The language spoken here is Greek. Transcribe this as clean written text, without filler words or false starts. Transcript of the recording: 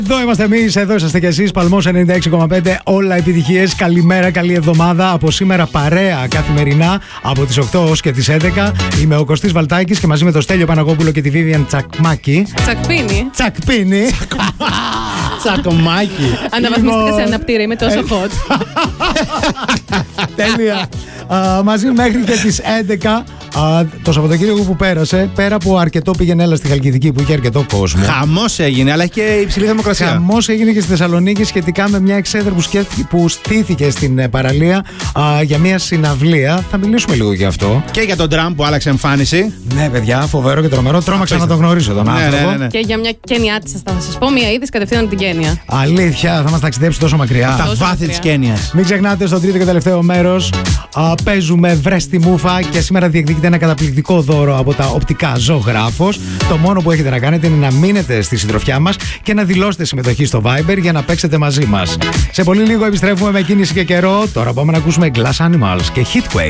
Εδώ είμαστε εμείς, εδώ είσαστε κι εσείς. Παλμός 96,5. Όλα επιτυχίες. Καλημέρα, καλή εβδομάδα. Από σήμερα παρέα καθημερινά από τις 8 ως και τις 11. Είμαι ο Κωστής Βαλτάκης και μαζί με τον Στέλιο Παναγόπουλο και τη Βίβιαν Τσακμάκη. Τσακπίνη. Τσακμάκη. Αναβαθμίστηκα σε αναπτήρα, είμαι τόσο hot. Τέλεια. Μαζί μέχρι και τις 11. Το Σαββατοκύριακο που πέρασε, πέρα από αρκετό πήγαινε έλα στη Χαλκιδική που είχε αρκετό κόσμο. Χαμός έγινε, αλλά και υψηλή θερμοκρασία. Χαμός έγινε και στη Θεσσαλονίκη σχετικά με μια εξέδρα που στήθηκε στην παραλία για μια συναυλία. Θα μιλήσουμε λίγο γι' αυτό. Και για τον Τραμπ που άλλαξε εμφάνιση. Ναι, παιδιά, φοβερό και τρομερό. Τρόμαξα να τον γνωρίσω τον άνθρωπο. Ναι. Και για μια Κενιάτισσα θα σας πω, μια είδηση κατευθείαν από την Κένια. Αλήθεια, θα μας ταξιδέψει τόσο μακριά. Τα βάθη της Κένιας. Μην ξεχνάτε, στο τρίτο και τελευταίο μέρος παίζουμε βρες τη μούφα και σήμερα διεκδικείται ένα καταπληκτικό δώρο από τα οπτικά Ζωγράφος. Το μόνο που έχετε να κάνετε είναι να μείνετε στη συντροφιά μας και να δηλώσετε συμμετοχή στο Viber για να παίξετε μαζί μας. Σε πολύ λίγο επιστρέφουμε με κίνηση και καιρό. Τώρα πάμε να ακούσουμε Glass Animals και Heatwave.